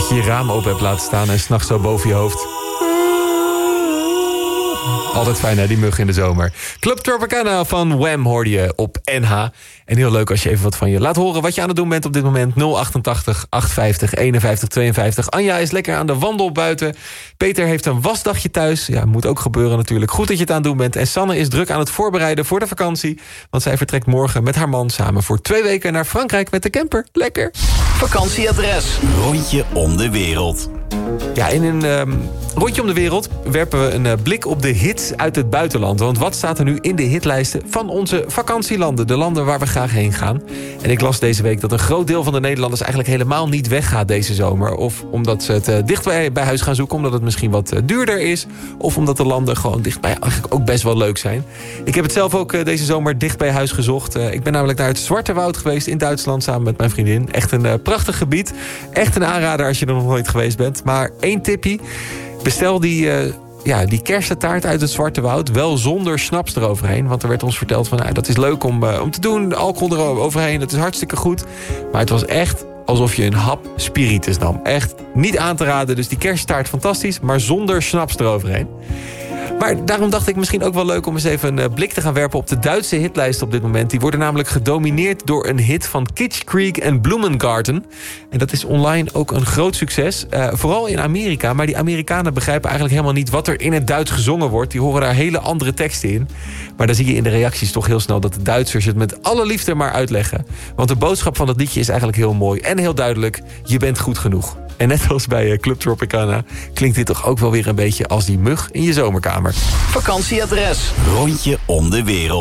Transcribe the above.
Dat je je raam open hebt laten staan en 's nachts zo boven je hoofd. Altijd fijn, hè, die mug in de zomer. Club Tropicana van Wham hoorde je op NH. En heel leuk als je even wat van je laat horen wat je aan het doen bent op dit moment. 088 850 51 52. Anja is lekker aan de wandel buiten. Peter heeft een wasdagje thuis. Ja, moet ook gebeuren natuurlijk. Goed dat je het aan het doen bent. En Sanne is druk aan het voorbereiden voor de vakantie. Want zij vertrekt morgen met haar man samen voor 2 weken naar Frankrijk met de camper. Lekker. Vakantieadres. Rondje om de wereld. Ja, in een rondje om de wereld werpen we een blik op de hits uit het buitenland. Want wat staat er nu in de hitlijsten van onze vakantielanden? De landen waar we graag heen gaan. En ik las deze week dat een groot deel van de Nederlanders eigenlijk helemaal niet weggaat deze zomer. Of omdat ze het dicht bij huis gaan zoeken, omdat het misschien wat duurder is. Of omdat de landen gewoon dichtbij eigenlijk ook best wel leuk zijn. Ik heb het zelf ook deze zomer dicht bij huis gezocht. Ik ben namelijk naar het Zwarte Woud geweest in Duitsland samen met mijn vriendin. Echt een prachtig gebied. Echt een aanrader als je er nog nooit geweest bent. Maar 1 tipje. Bestel die kersentaart uit het Zwarte Woud wel zonder snaps eroverheen. Want er werd ons verteld van dat is leuk om te doen. Alcohol eroverheen, dat is hartstikke goed. Maar het was echt alsof je een hap spiritus nam. Echt niet aan te raden. Dus die kersentaart fantastisch, maar zonder snaps eroverheen. Maar daarom dacht ik misschien ook wel leuk om eens even een blik te gaan werpen op de Duitse hitlijst op dit moment. Die worden namelijk gedomineerd door een hit van Kitsch Creek en Blumengarten. En dat is online ook een groot succes. Vooral in Amerika, maar die Amerikanen begrijpen eigenlijk helemaal niet wat er in het Duits gezongen wordt. Die horen daar hele andere teksten in. Maar dan zie je in de reacties toch heel snel dat de Duitsers het met alle liefde maar uitleggen. Want de boodschap van dat liedje is eigenlijk heel mooi en heel duidelijk. Je bent goed genoeg. En net als bij Club Tropicana klinkt dit toch ook wel weer een beetje als die mug in je zomerkamer. Vakantieadres. Rondje om de wereld.